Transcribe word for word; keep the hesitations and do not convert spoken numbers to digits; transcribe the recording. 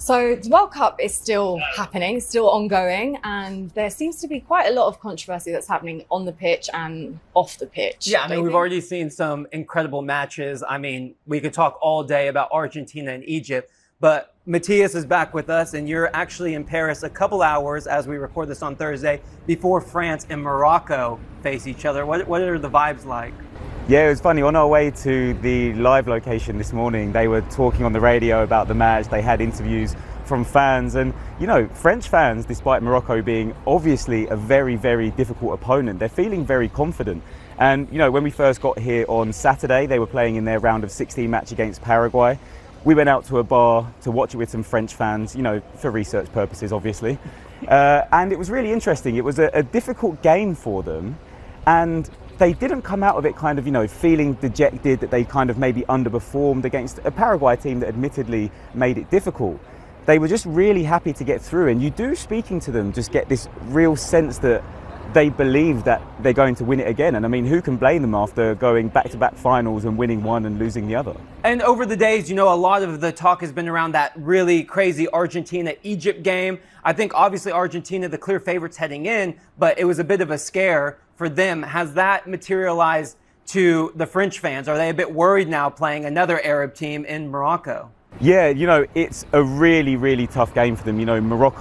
So the World Cup is still happening, still ongoing, and there seems to be quite a lot of controversy that's happening on the pitch and off the pitch. Yeah, I mean, we've already seen some incredible matches. I mean, we could talk all day about Argentina and Egypt, but Matthias is back with us, and you're actually in Paris a couple hours as we record this on Thursday before France and Morocco face each other. What, what are the vibes like? Yeah, it was funny. On our way to the live location this morning, they were talking on the radio about the match. They had interviews from fans, and you know, French fans, despite Morocco being obviously a very, very difficult opponent, they're feeling very confident. And you know, when we first got here on Saturday, they were playing in their round of sixteen match against Paraguay. We went out to a bar to watch it with some French fans, you know, for research purposes, obviously. Uh, and it was really interesting. It was a, a difficult game for them, and they didn't come out of it kind of, you know, feeling dejected that they kind of maybe underperformed against a Paraguay team that admittedly made it difficult. They were just really happy to get through, and you do, speaking to them, just get this real sense that they believe that they're going to win it again. And I mean, who can blame them after going back-to-back finals and winning one and losing the other? And over the days, you know, a lot of the talk has been around that really crazy Argentina-Egypt game. I think obviously Argentina, the clear favorites heading in, but it was a bit of a scare for them. Has that materialized to the French fans? Are they a bit worried now playing another Arab team in Morocco? Yeah, you know, it's a really, really tough game for them. You know, Morocco